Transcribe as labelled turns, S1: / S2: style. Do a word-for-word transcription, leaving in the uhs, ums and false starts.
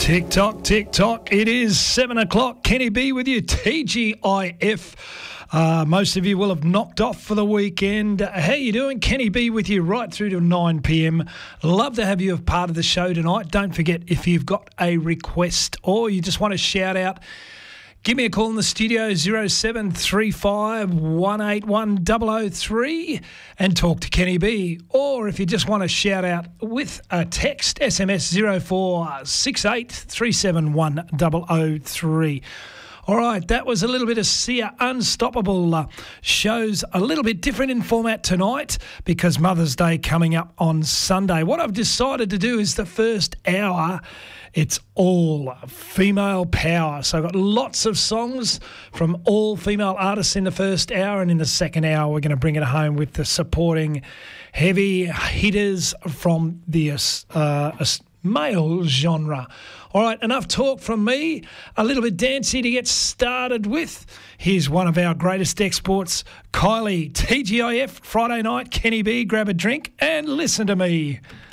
S1: Tick tock, tick tock. It is seven o'clock. Kenny B with you, T G I F. Uh, most of you will have knocked off for the weekend. Uh, how you doing? Kenny B with you right through to nine p.m. Love to have you as part of the show tonight. Don't forget, if you've got a request or you just want to shout out, give me a call in the studio, zero seven three five, one eight one zero zero three, and talk to Kenny B. Or if you just want to shout out with a text, S M S zero four six eight three seven one zero zero three. All right, that was a little bit of Sia Unstoppable. Uh, shows a little bit different in format tonight because Mother's Day coming up on Sunday. What I've decided to do is the first hour, it's all female power. So I've got lots of songs from all female artists in the first hour, and in the second hour we're going to bring it home with the supporting heavy hitters from the uh, male genre. All right, enough talk from me. A little bit dancey to get started with. Here's one of our greatest exports, Kylie, T G I F, Friday night, Kenny B. Grab a drink and listen to me.